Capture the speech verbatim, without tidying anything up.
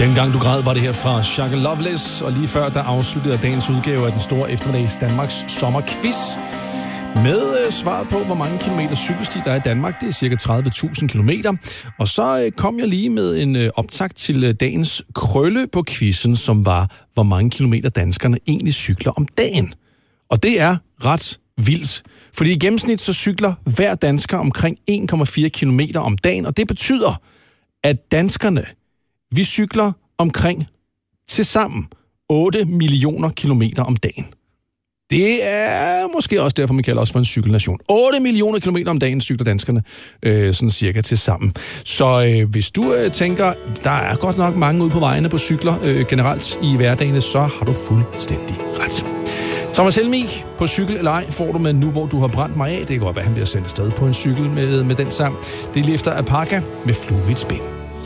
Dengang du græd, var det her fra Shaka Loveless, og lige før der afsluttede dagens udgave af den store eftermiddags Danmarks sommerquiz med øh, svaret på, hvor mange kilometer cykelsti der er i Danmark. Det er cirka tredive tusind kilometer. Og så øh, kom jeg lige med en øh, optakt til øh, dagens krølle på quizzen, som var, hvor mange kilometer danskerne egentlig cykler om dagen. Og det er ret vildt. Fordi i gennemsnit så cykler hver dansker omkring en komma fire kilometer om dagen, og det betyder, at danskerne, vi cykler omkring tilsammen otte millioner kilometer om dagen. Det er måske også derfor, man kalder os for en cykelnation. otte millioner kilometer om dagen cykler danskerne øh, sådan cirka til sammen. Så øh, hvis du øh, tænker, der er godt nok mange ude på vejene på cykler øh, generelt i hverdagen, så har du fuldstændig ret. Thomas Helmig, på cykel eller ej, får du med nu, hvor du har brændt mig af. Det kan godt være, han bliver sendt afsted på en cykel med, med den sang. Det er lige efter Apaka med Flue i et spænd.